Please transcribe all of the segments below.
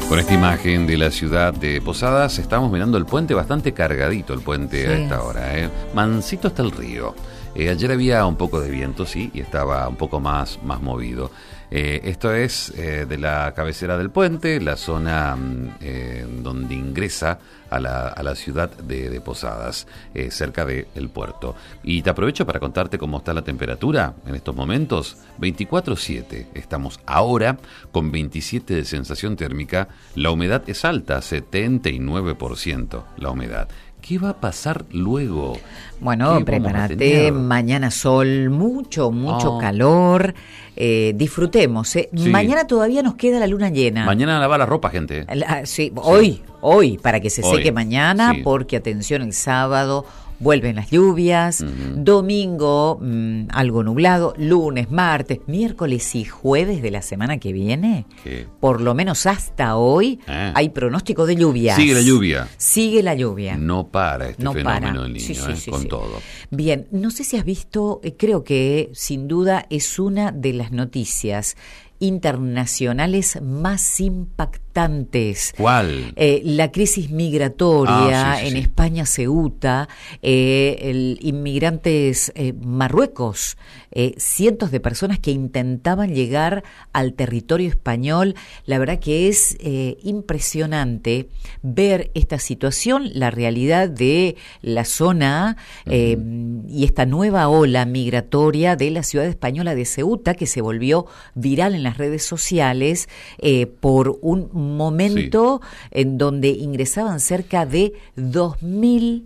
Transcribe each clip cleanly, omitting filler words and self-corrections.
Con esta imagen de la ciudad de Posadas estamos mirando el puente, bastante cargadito el puente a esta hora, mansito hasta el río. Ayer había un poco de viento, sí, y estaba un poco más movido. Esto es de la cabecera del puente, la zona donde ingresa a la ciudad de Posadas, cerca del puerto. Y te aprovecho para contarte cómo está la temperatura en estos momentos. 24,7. Estamos ahora con 27 de sensación térmica. La humedad es alta, 79% la humedad. ¿Qué va a pasar luego? Bueno, prepárate, mañana sol, mucho calor, disfrutemos. Sí. Mañana todavía nos queda la luna llena. Mañana lava la ropa, gente. Sí, hoy, para que se seque mañana, porque atención, el sábado vuelven las lluvias, domingo algo nublado, lunes, martes, miércoles y jueves de la semana que viene, por lo menos hasta hoy, hay pronóstico de lluvias. Sigue la lluvia. No para este fenómeno del niño, con todo. Bien, no sé si has visto, creo que sin duda es una de las noticias internacionales más impactantes. ¿Cuál? La crisis migratoria en España, Ceuta, inmigrantes Marruecos, cientos de personas que intentaban llegar al territorio español. La verdad que es impresionante ver esta situación, la realidad de la zona y esta nueva ola migratoria de la ciudad española de Ceuta, que se volvió viral en las redes sociales por un momento en donde ingresaban cerca de 2.000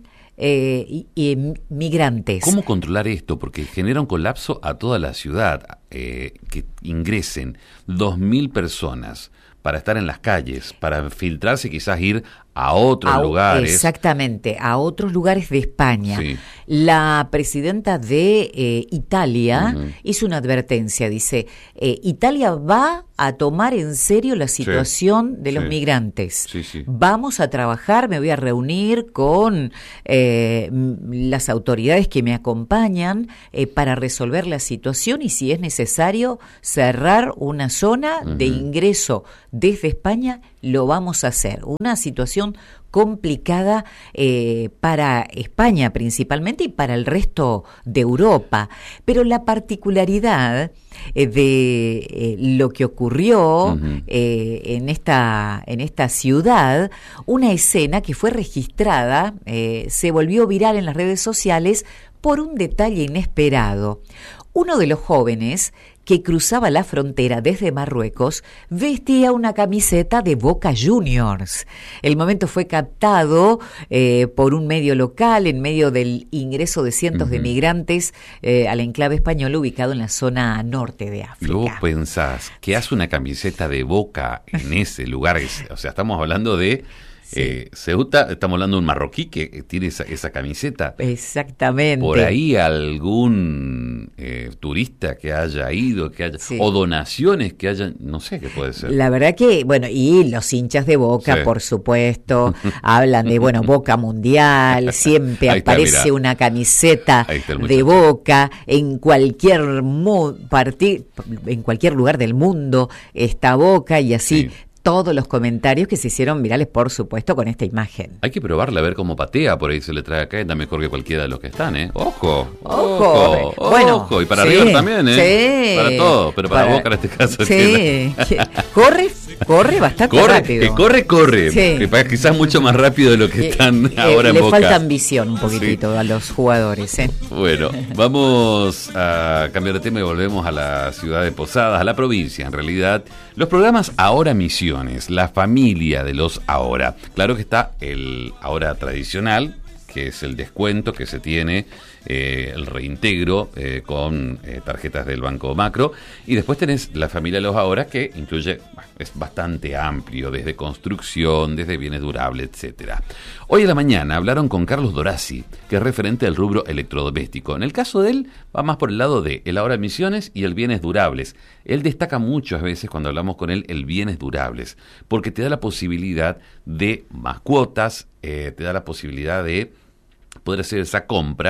migrantes. ¿Cómo controlar esto? Porque genera un colapso a toda la ciudad, que ingresen 2.000 personas para estar en las calles, para filtrarse, quizás ir a otros lugares. Exactamente, a otros lugares de España. Sí. La presidenta de Italia hizo una advertencia, dice, Italia va a tomar en serio la situación de los migrantes. Vamos a trabajar, me voy a reunir con las autoridades que me acompañan para resolver la situación y si es necesario cerrar una zona de ingreso desde España, lo vamos a hacer. Una situación complicada para España principalmente y para el resto de Europa. Pero la particularidad de lo que ocurrió en esta ciudad, una escena que fue registrada, se volvió viral en las redes sociales por un detalle inesperado. Uno de los jóvenes que cruzaba la frontera desde Marruecos vestía una camiseta de Boca Juniors. El momento fue captado por un medio local en medio del ingreso de cientos de migrantes al enclave español ubicado en la zona norte de África. Luego pensás, ¿qué hace una camiseta de Boca en ese lugar? O sea, estamos hablando de... Ceuta, estamos hablando de un marroquí que tiene esa camiseta. Exactamente. Por ahí algún turista que haya ido, o donaciones que hayan, no sé qué puede ser. La verdad que, bueno, y los hinchas de Boca, por supuesto, hablan de, Boca Mundial, siempre aparece una camiseta de Boca, en cualquier lugar del mundo está Boca y así. Todos los comentarios que se hicieron virales, por supuesto, con esta imagen. Hay que probarla, a ver cómo patea, por ahí se le trae acá, está mejor que cualquiera de los que están, ¿eh? ¡Ojo! Bueno, y para River también, ¿eh? Sí. Para todo, pero para Boca en este caso. Sí. Corre bastante rápido. Corre. Sí. Que quizás mucho más rápido de lo que están ahora en Boca. Le falta ambición un poquitito a los jugadores, ¿eh? Bueno, vamos a cambiar de tema y volvemos a la ciudad de Posadas, a la provincia, en realidad. Los programas Ahora Misiones, la familia de los Ahora. Claro que está el Ahora tradicional, que es el descuento que se tiene, el reintegro con tarjetas del Banco Macro, y después tenés la familia de los Ahora, que incluye, es bastante amplio, desde construcción, desde bienes durables, etcétera. Hoy en la mañana hablaron con Carlos Dorazzi, que es referente del rubro electrodoméstico. En el caso de él, va más por el lado de el Ahora Misiones y el bienes durables. Él destaca muchas veces cuando hablamos con él el bienes durables, porque te da la posibilidad de más cuotas, te da la posibilidad de poder hacer esa compra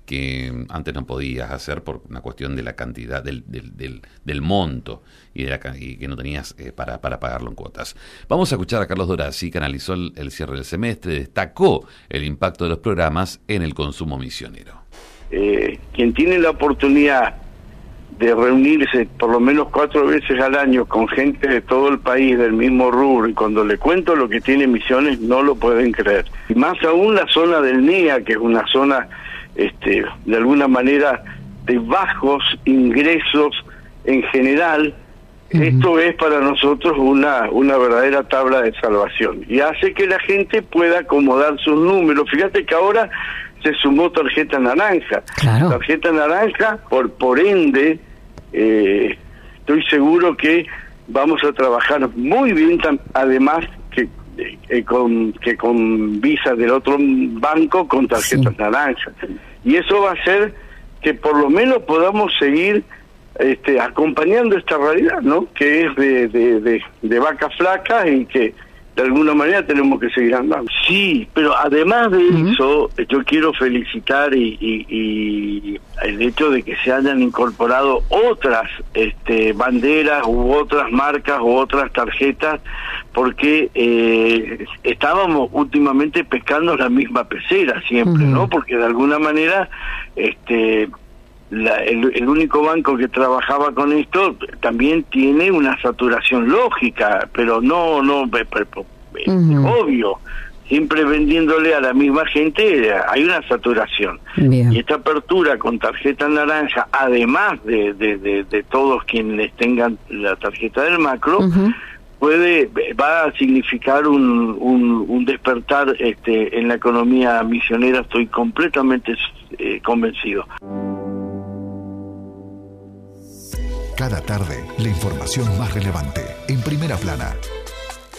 que antes no podías hacer por una cuestión de la cantidad, del monto y que no tenías para pagarlo en cuotas. Vamos a escuchar a Carlos Dorazzi, que analizó el cierre del semestre, destacó el impacto de los programas en el consumo misionero. Quien tiene la oportunidad de reunirse por lo menos 4 veces al año con gente de todo el país del mismo rubro, y cuando le cuento lo que tiene Misiones no lo pueden creer. Y más aún la zona del NEA, que es una zona de alguna manera de bajos ingresos en general. Esto es para nosotros una verdadera tabla de salvación y hace que la gente pueda acomodar sus números. Fíjate que ahora se sumó tarjeta naranja. Claro. Tarjeta naranja, por ende, estoy seguro que vamos a trabajar muy bien, además que con Visa del otro banco con tarjetas naranjas. Y eso va a hacer que por lo menos podamos seguir acompañando esta realidad, ¿no? Que es de vacas flacas y que de alguna manera tenemos que seguir andando. Sí, pero además de eso, yo quiero felicitar y el hecho de que se hayan incorporado otras banderas u otras marcas u otras tarjetas, porque estábamos últimamente pescando la misma pecera siempre, ¿no? Porque de alguna manera el único banco que trabajaba con esto también tiene una saturación lógica, pero no obvio, siempre vendiéndole a la misma gente hay una saturación. Bien. Y esta apertura con tarjeta naranja, además de todos quienes tengan la tarjeta del macro, va a significar un despertar en la economía misionera. Estoy completamente convencido. Cada tarde, la información más relevante, en Primera Plana.